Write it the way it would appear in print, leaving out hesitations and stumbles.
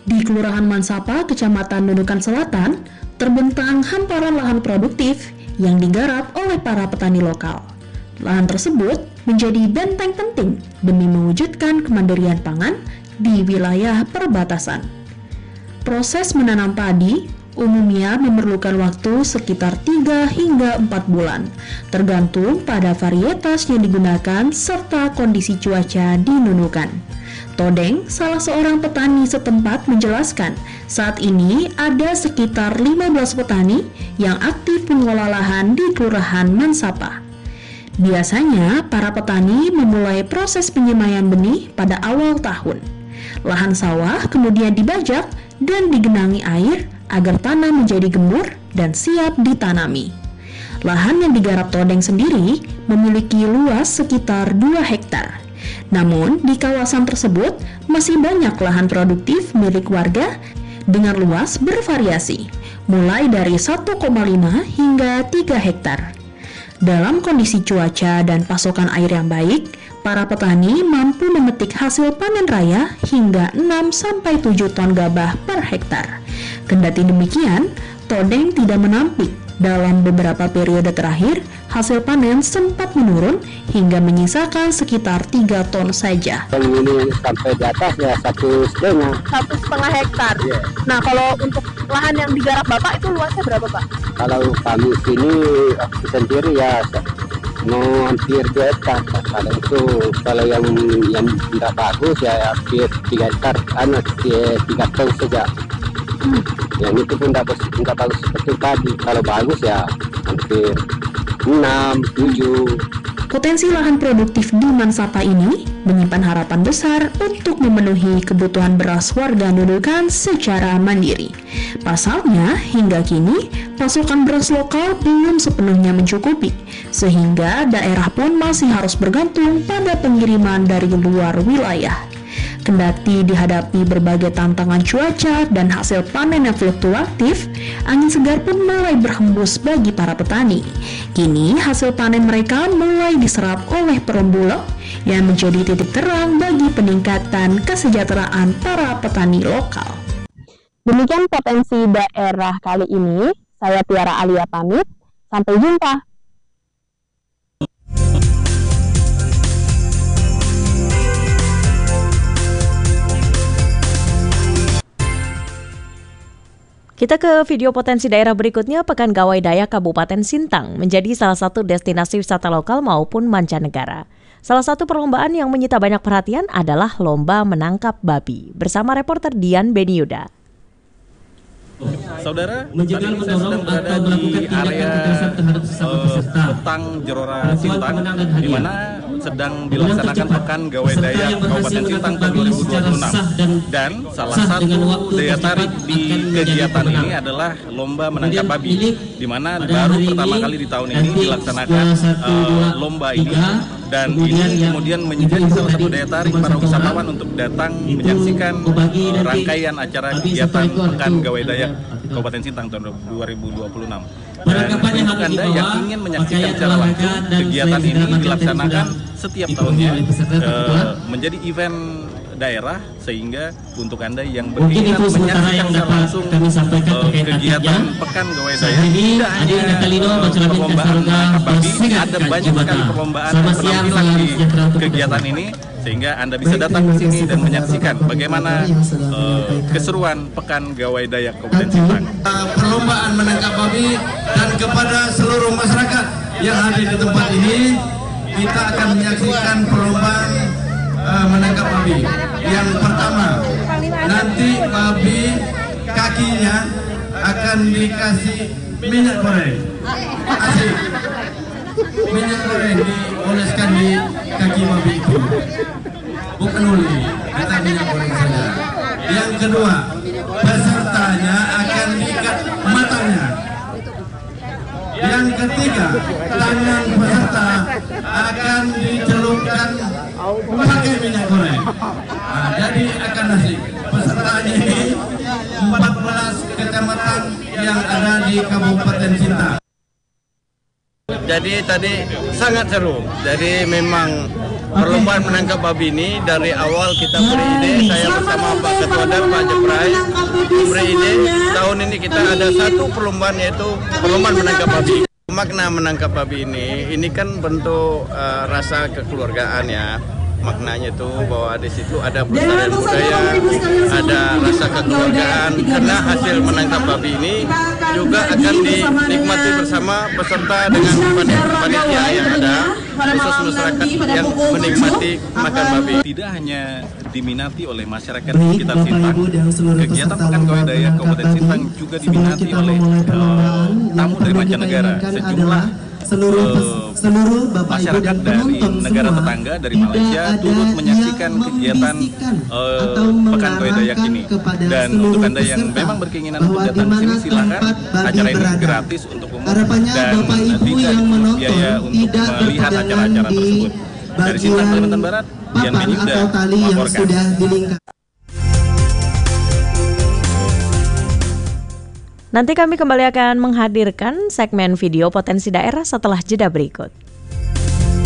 Di Kelurahan Mansapa, Kecamatan Nunukan Selatan, terbentang hamparan lahan produktif yang digarap oleh para petani lokal. Lahan tersebut menjadi benteng penting demi mewujudkan kemandirian pangan di wilayah perbatasan. Proses menanam padi umumnya memerlukan waktu sekitar 3 hingga 4 bulan, tergantung pada varietas yang digunakan serta kondisi cuaca di Nunukan. Todeng, salah seorang petani setempat, menjelaskan saat ini ada sekitar 15 petani yang aktif mengolah lahan di Kelurahan Mansapa. Biasanya, para petani memulai proses penyemaian benih pada awal tahun. Lahan sawah kemudian dibajak dan digenangi air agar tanah menjadi gembur dan siap ditanami. Lahan yang digarap Todeng sendiri memiliki luas sekitar 2 hektar. Namun, di kawasan tersebut masih banyak lahan produktif milik warga dengan luas bervariasi, mulai dari 1,5 hingga 3 hektar. Dalam kondisi cuaca dan pasokan air yang baik, para petani mampu memetik hasil panen raya hingga 6-7 ton gabah per hektar. Kendati demikian, Todeng tidak menampik. Dalam beberapa periode terakhir, hasil panen sempat menurun hingga menyisakan sekitar 3 ton saja. Yang ini sampai di atas ya 1,5. 1,5 hektar. Yeah. Nah, kalau untuk lahan yang digarap Bapak itu luasnya berapa, Pak? Kalau kami sini aku sendiri ya mau hampir 2 hektar. Kalau yang tidak bagus ya hampir 3 hektar, 3 ton saja. Yang itu pun tidak bagus seperti tadi. Kalau bagus ya hampir 6, 7. Potensi lahan produktif di Mansapa ini menyimpan harapan besar untuk memenuhi kebutuhan beras warga Nunukan secara mandiri. Pasalnya, hingga kini pasokan beras lokal belum sepenuhnya mencukupi, sehingga daerah pun masih harus bergantung pada pengiriman dari luar wilayah. Kendati dihadapi berbagai tantangan cuaca dan hasil panen yang fluktuatif, angin segar pun mulai berhembus bagi para petani. Kini hasil panen mereka mulai diserap oleh Perum Bulog yang menjadi titik terang bagi peningkatan kesejahteraan para petani lokal. Demikian potensi daerah kali ini. Saya Tiara Alia pamit. Sampai jumpa. Kita ke video potensi daerah berikutnya. Pekan Gawai Dayak Kabupaten Sintang menjadi salah satu destinasi wisata lokal maupun mancanegara. Salah satu perlombaan yang menyita banyak perhatian adalah lomba menangkap babi. Bersama reporter Dian Beniuda. Saudara, tadi saya sedang berada di area Petang Jerora Sintang, di mana sedang dilaksanakan Pekan Gawai Dayak Kabupaten Sintang tahun 2026. Dan salah satu daya tarik di kegiatan ini adalah lomba menangkap babi, di mana baru pertama kali di tahun ini dilaksanakan lomba ini. Dan ini kemudian menjadi salah satu daya tarik para wisatawan untuk datang menyaksikan rangkaian acara kegiatan Pekan Gawai Dayak Kabupaten Sintang tahun 2026. Dan untuk Anda yang ingin menyaksikan secara langsung, kegiatan ini dilaksanakan setiap tahunnya menjadi event daerah, sehingga untuk Anda yang berminat menyaksikan secara langsung kegiatan Pekan Gawai Dayak, tidak hanya perlombaan menangkap babi, ada banyak sekali perlombaan penampilan di kegiatan ini, sehingga Anda bisa datang ke sini dan menyaksikan bagaimana keseruan Pekan Gawai Dayak Kabupaten Sintang. Perlombaan menangkap babi, dan kepada seluruh masyarakat yang hadir di tempat ini, kita akan menyaksikan perlombaan menangkap babi. Yang pertama, nanti babi kakinya akan dikasih minyak goreng. Asik. Minyak goreng dioleskan di kaki babi itu. Bukan uli, kita minyak goreng saja. Yang kedua, pesertanya akan diikat matanya. Yang ketiga, tangan peserta akan dicelupkan pakai minyak goreng. Nah, jadi akan asik. Pesertanya ini 14 kecamatan yang ada di Kabupaten Sintang. Jadi tadi sangat seru. Jadi memang perlombaan menangkap babi ini dari awal kita beri ide, saya bersama bersama Pak Ketua dan Pak Jeprai ini tahun ini kita ada satu perlombaan, yaitu perlombaan menangkap babi. Makna menangkap babi ini kan bentuk rasa kekeluargaan ya. Maknanya itu bahwa di situ ada pelestarian budaya, ada rasa kekeluargaan, karena hasil menangkap babi ini juga akan dinikmati bersama peserta dengan panitia yang ada, khusus masyarakat yang menikmati makan babi. Tidak hanya diminati oleh masyarakat di sekitar Sintang, kegiatan Pekan Gawai Dayak Kabupaten Sintang juga diminati oleh tamu dari mancanegara. Sejumlah seluruh Bapak masyarakat Ibu dan dari negara semua, tetangga dari Malaysia turut menyaksikan kegiatan Pekan Gawai Dayak ini. Dan untuk Anda yang memang berkeinginan untuk datang ke sini, silakan. Acara ini gratis untuk umum dan tidak dipungut biaya untuk melihat acara-acara tersebut. Dari Sintang, Kalimantan Barat, Dian Menyuda melaporkan. Nanti kami kembali akan menghadirkan segmen video potensi daerah setelah jeda berikut.